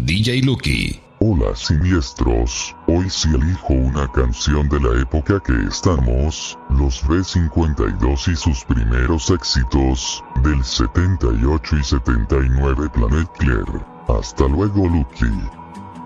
DJ Lucky. Hola siniestros, hoy sí elijo una canción de la época que estamos, los B-52 y sus primeros éxitos, del 78 y 79 Planet Claire. Hasta luego Lucky.